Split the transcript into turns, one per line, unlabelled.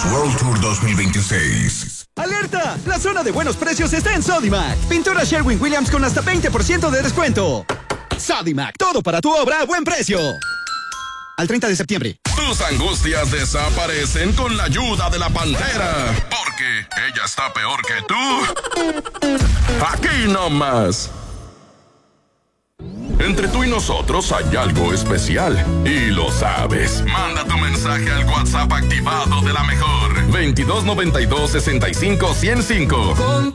World Tour 2026.
¡Alerta! La zona de buenos precios está en Sodimac. Pintura Sherwin-Williams con hasta 20% de descuento. Sodimac, todo para tu obra a buen precio. Al 30 de septiembre.
Tus angustias desaparecen con la ayuda de la Pantera. Porque ella está peor que tú. Aquí nomás. Entre tú y nosotros hay algo especial. Y lo sabes. Manda tu mensaje al WhatsApp activado de la mejor. 2292-65-105.